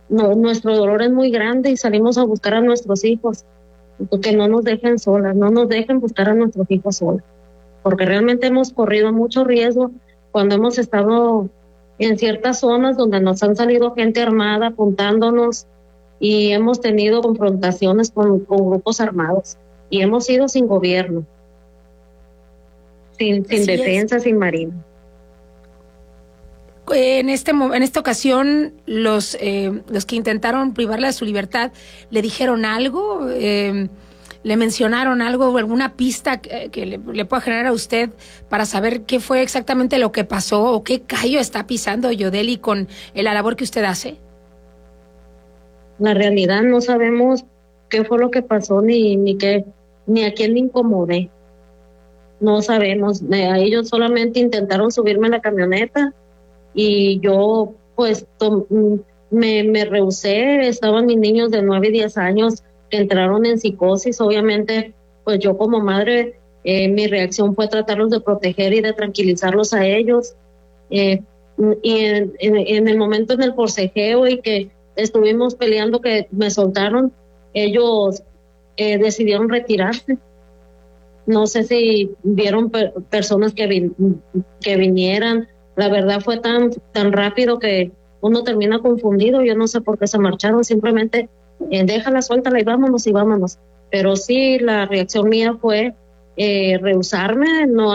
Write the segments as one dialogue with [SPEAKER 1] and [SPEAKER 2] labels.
[SPEAKER 1] no, nuestro dolor es muy grande y salimos a buscar a nuestros hijos, que no nos dejen solas, no nos dejen buscar a nuestros hijos solas, porque realmente hemos corrido mucho riesgo cuando hemos estado en ciertas zonas donde nos han salido gente armada apuntándonos y hemos tenido confrontaciones con grupos armados y hemos ido sin gobierno, sin
[SPEAKER 2] Así es.
[SPEAKER 1] defensa, sin marina.
[SPEAKER 2] En esta ocasión, los que intentaron privarla de su libertad, ¿le dijeron algo? ¿Le mencionaron algo, alguna pista que le pueda generar a usted para saber qué fue exactamente lo que pasó o qué callo está pisando Yodeli con la labor que usted hace?
[SPEAKER 1] La realidad no sabemos qué fue lo que pasó ni a quién le incomodé. No sabemos. A ellos solamente intentaron subirme a la camioneta y yo pues me rehusé. Estaban mis niños de 9 y 10 años que entraron en psicosis. Obviamente pues yo como madre mi reacción fue tratarlos de proteger y de tranquilizarlos a ellos. Y en el momento en el forcejeo y que estuvimos peleando, que me soltaron, ellos decidieron retirarse. No sé si vieron personas que vinieran. La verdad fue tan rápido que uno termina confundido. Yo no sé por qué se marcharon, simplemente déjala, suéltala y vámonos y vámonos. Pero sí, la reacción mía fue rehusarme,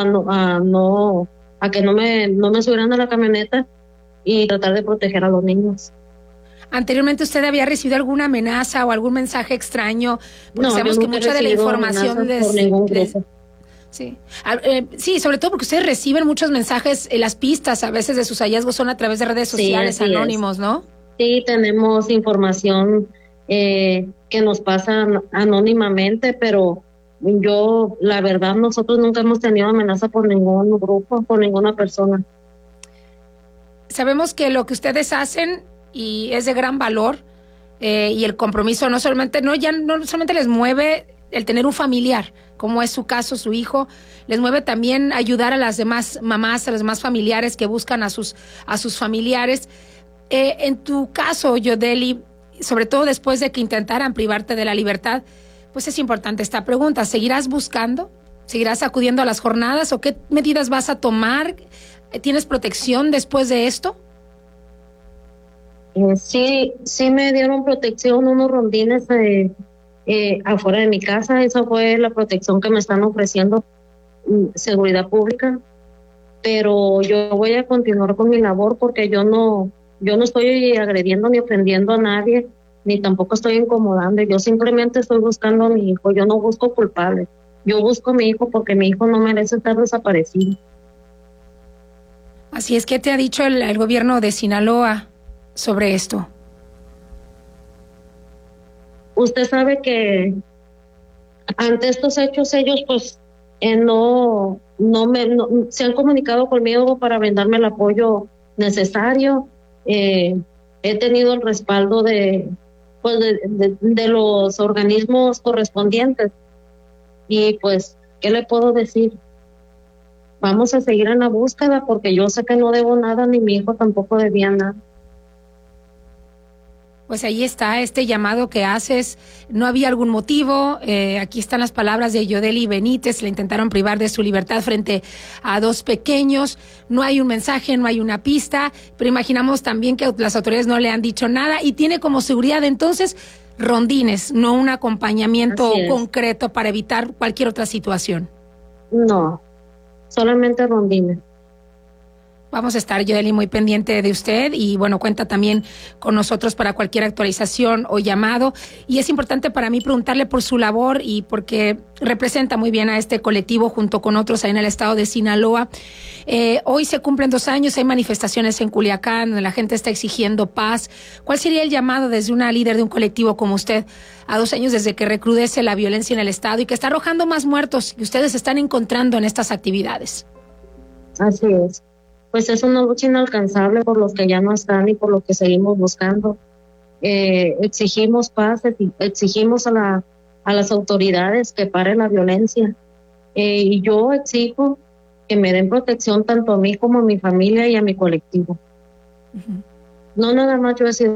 [SPEAKER 1] a que no me subieran a la camioneta y tratar de proteger a los niños.
[SPEAKER 2] ¿Anteriormente usted había recibido alguna amenaza o algún mensaje extraño? Porque
[SPEAKER 1] No,
[SPEAKER 2] sabemos
[SPEAKER 1] yo
[SPEAKER 2] que
[SPEAKER 1] nunca he
[SPEAKER 2] mucha de la
[SPEAKER 1] recibido
[SPEAKER 2] información
[SPEAKER 1] amenazas por ningún grupo.
[SPEAKER 2] sí. Sí, sobre todo porque ustedes reciben muchos mensajes, las pistas a veces de sus hallazgos son a través de redes sociales,
[SPEAKER 1] Sí,
[SPEAKER 2] anónimos, ¿no?
[SPEAKER 1] sí, tenemos información que nos pasan anónimamente, pero yo, la verdad, nosotros nunca hemos tenido amenaza por ningún grupo, por ninguna persona.
[SPEAKER 2] Sabemos que lo que ustedes hacen y es de gran valor y el compromiso no solamente les mueve el tener un familiar, como es su caso, su hijo, les mueve también ayudar a las demás mamás, a los demás familiares que buscan a sus familiares. En tu caso, Yodeli, sobre todo después de que intentaran privarte de la libertad, pues es importante esta pregunta. ¿Seguirás buscando? ¿Seguirás acudiendo a las jornadas? ¿O qué medidas vas a tomar? ¿Tienes protección después de esto?
[SPEAKER 1] Sí me dieron protección, unos rondines afuera de mi casa. Esa fue la protección que me están ofreciendo, seguridad pública. Pero yo voy a continuar con mi labor porque yo no estoy agrediendo ni ofendiendo a nadie, ni tampoco estoy incomodando. Yo simplemente estoy buscando a mi hijo. Yo no busco culpables. Yo busco a mi hijo porque mi hijo no merece estar desaparecido.
[SPEAKER 2] Así es. ¿Qué te ha dicho el gobierno de Sinaloa sobre esto?
[SPEAKER 1] Usted sabe que ante estos hechos ellos pues se han comunicado conmigo para brindarme el apoyo necesario. He tenido el respaldo de los organismos correspondientes y pues, ¿qué le puedo decir? Vamos a seguir en la búsqueda porque yo sé que no debo nada, ni mi hijo tampoco debía nada.
[SPEAKER 2] Pues ahí está este llamado que haces. No había algún motivo. Aquí están las palabras de Yodeli Benítez. Le intentaron privar de su libertad frente a 2 pequeños. No hay un mensaje, no hay una pista, pero imaginamos también que las autoridades no le han dicho nada y tiene como seguridad entonces rondines, no un acompañamiento concreto para evitar cualquier otra situación.
[SPEAKER 1] No, solamente rondines.
[SPEAKER 2] Vamos a estar, Yodeli, muy pendiente de usted y bueno, cuenta también con nosotros para cualquier actualización o llamado. Y es importante para mí preguntarle por su labor y porque representa muy bien a este colectivo junto con otros ahí en el estado de Sinaloa. Hoy se cumplen 2 años, hay manifestaciones en Culiacán donde la gente está exigiendo paz. ¿Cuál sería el llamado desde una líder de un colectivo como usted a 2 años desde que recrudece la violencia en el estado y que está arrojando más muertos que ustedes están encontrando en estas actividades?
[SPEAKER 1] Así es. Pues es una lucha inalcanzable por los que ya no están y por los que seguimos buscando. Exigimos paz, exigimos a las autoridades que paren la violencia. Y yo exijo que me den protección tanto a mí como a mi familia y a mi colectivo. No nada más yo he sido